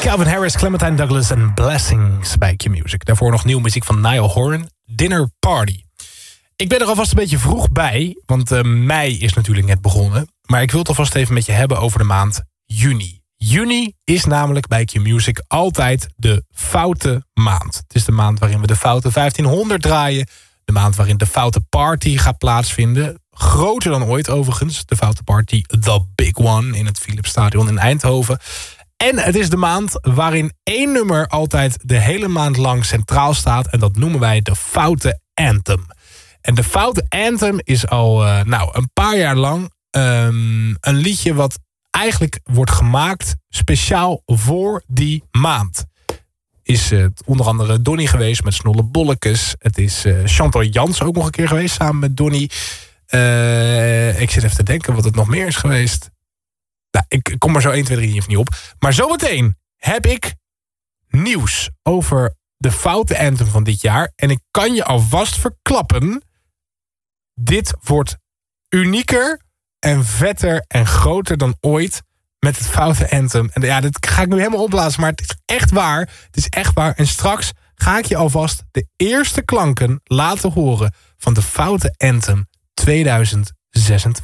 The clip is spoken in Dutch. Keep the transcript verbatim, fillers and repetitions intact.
Calvin Harris, Clementine Douglas en Blessings bij Q-Music. Daarvoor nog nieuwe muziek van Niall Horan, Dinner Party. Ik ben er alvast een beetje vroeg bij, want uh, mei is natuurlijk net begonnen. Maar ik wil het alvast even met je hebben over de maand juni. Juni is namelijk bij Q-Music altijd de foute maand. Het is de maand waarin we de foute vijftienhonderd draaien. De maand waarin de foute party gaat plaatsvinden. Groter dan ooit overigens. De foute party The Big One in het Philipsstadion in Eindhoven. En het is de maand waarin één nummer altijd de hele maand lang centraal staat. En dat noemen wij de foute anthem. En de foute anthem is al uh, nou, een paar jaar lang um, een liedje wat eigenlijk wordt gemaakt speciaal voor die maand. Is uh, onder andere Donny geweest met Snolle Bollekes. Het is uh, Chantal Jans ook nog een keer geweest samen met Donny. Uh, ik zit even te denken wat het nog meer is geweest. Nou, ik kom er zo één, twee, drie niet op. Maar zometeen heb ik nieuws over de foute anthem van dit jaar. En ik kan je alvast verklappen, dit wordt unieker en vetter en groter dan ooit met het foute anthem. En ja, dat ga ik nu helemaal opblazen, maar het is echt waar. Het is echt waar. En straks ga ik je alvast de eerste klanken laten horen van de foute anthem tweeduizend zesentwintig.